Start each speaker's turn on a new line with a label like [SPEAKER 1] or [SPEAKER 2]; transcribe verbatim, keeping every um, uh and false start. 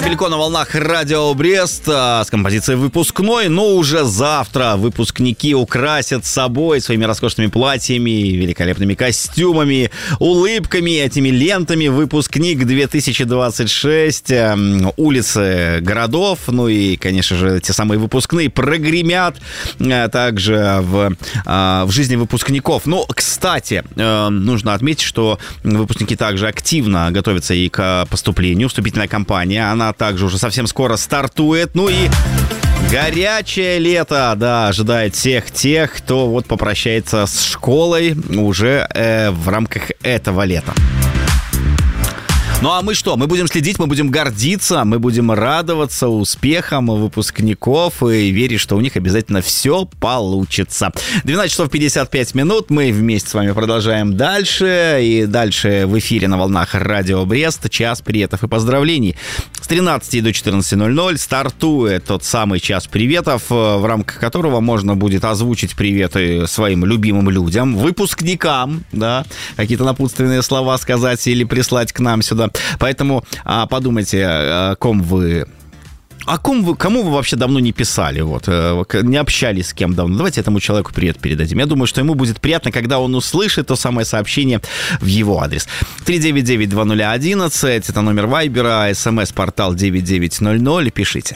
[SPEAKER 1] Дмитрий Белько на волнах Радио Брест с композицией «Выпускной». Но уже завтра выпускники украсят собой своими роскошными платьями, великолепными костюмами, улыбками, этими лентами «Выпускник две тысячи двадцать шесть». Улицы городов, ну и, конечно же, те самые выпускные прогремят также в, в жизни выпускников. Ну, кстати, нужно отметить, что выпускники также активно готовятся и к поступлению. Вступительная кампания, она также уже совсем скоро стартует. Ну и горячее лето, да, ожидает всех тех, кто вот попрощается с школой уже э, в рамках этого лета. Ну а мы что? Мы будем следить, мы будем гордиться, мы будем радоваться успехам выпускников и верить, что у них обязательно все получится. двенадцать часов пятьдесят пять минут, мы вместе с вами продолжаем дальше. И дальше в эфире на волнах Радио Брест час приветов и поздравлений. С тринадцати до четырнадцати ноль-ноль стартует тот самый час приветов, в рамках которого можно будет озвучить приветы своим любимым людям, выпускникам, да, какие-то напутственные слова сказать или прислать к нам сюда. Поэтому а, подумайте, о ком вы... О ком вы, кому вы вообще давно не писали, вот, не общались с кем давно. Давайте этому человеку привет передадим. Я думаю, что ему будет приятно, когда он услышит то самое сообщение в его адрес. три девять девять два ноль один один, это номер Вайбера, смс-портал девять девять ноль ноль, пишите.